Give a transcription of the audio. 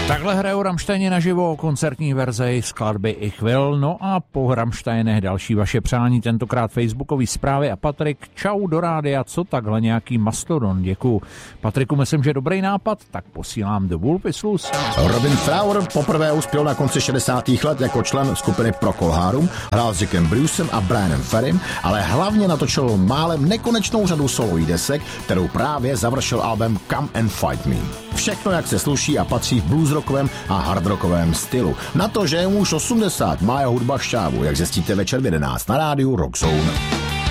Takhle hrajou Rammsteini naživo, koncertní verze skladby Ich will. No a po Rammsteinech další vaše přání, tentokrát facebookový zprávy a Patrik, čau do rádia, co takhle nějaký mastodon, děkuju. Patriku, myslím, že dobrý nápad, tak posílám do Vulpislus. Robin Trower poprvé uspěl na konci 60. let jako člen skupiny Procol Harum, hrál s Jackem Brucem a Brianem Ferrym, ale hlavně natočil málem nekonečnou řadu solových desek, kterou právě završil album Come and Fight Me. Všechno, jak se sluší a patří v bluesrockovém a hardrockovém stylu. Na to, že je mu už 80, má jeho hudba šťávu, jak zjistíte večer v 11 na rádiu Rock Zone.